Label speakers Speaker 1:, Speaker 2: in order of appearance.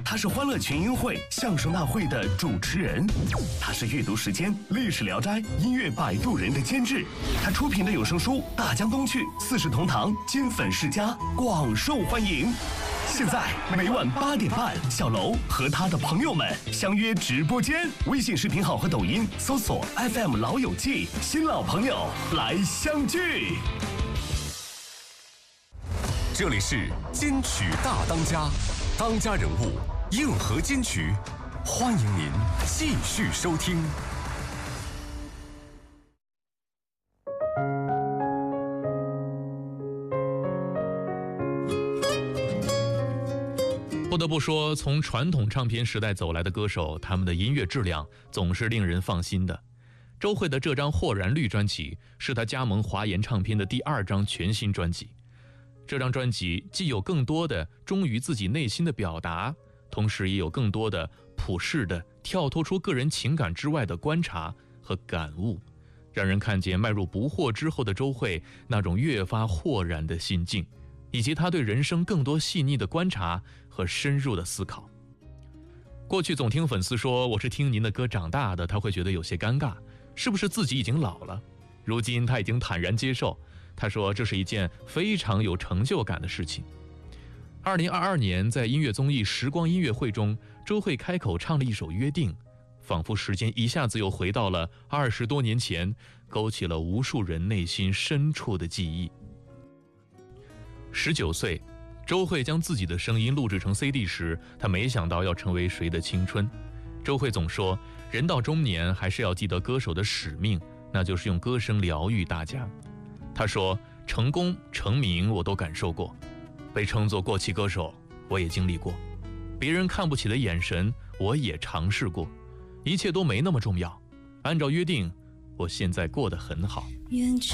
Speaker 1: 他是欢乐群英会相声大会的主持人，他是阅读时间历史聊斋音乐摆渡人的监制，他出品的有声书《大江东去》四世同堂金粉世家广受欢迎。现在每晚8点半，小楼和他的朋友们相约直播间，微信视频号和抖音搜索 FM 老友记，新老朋友来相聚。
Speaker 2: 这里是金曲大当家，当家人物硬核金曲，欢迎您继续收听。
Speaker 3: 不得不说，从传统唱片时代走来的歌手，他们的音乐质量总是令人放心的。周蕙的这张《豁然绿》专辑是他加盟华研唱片的第2张全新专辑。这张专辑既有更多的忠于自己内心的表达，同时也有更多的普世的跳脱出个人情感之外的观察和感悟，让人看见迈入不惑之后的周蕙那种越发豁然的心境，以及他对人生更多细腻的观察和深入的思考。过去总听粉丝说我是听您的歌长大的，他会觉得有些尴尬，是不是自己已经老了？如今他已经坦然接受，他说这是一件非常有成就感的事情。2022年在音乐综艺《时光音乐会》中，周蕙开口唱了一首《约定》，仿佛时间一下子又回到了20多年前，勾起了无数人内心深处的记忆。19岁，周蕙将自己的声音录制成 CD 时，她没想到要成为谁的青春。周蕙总说，人到中年还是要记得歌手的使命，那就是用歌声疗愈大家。她说，成功成名我都感受过，被称作过气歌手我也经历过，别人看不起的眼神我也尝试过，一切都没那么重要。按照约定，我现在过得很好。